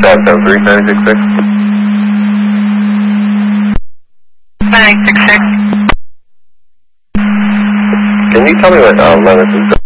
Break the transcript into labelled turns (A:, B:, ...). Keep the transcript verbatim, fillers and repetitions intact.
A: seven seven three, nine six six.
B: nine six six.
A: Can you tell me what uh, letter this is?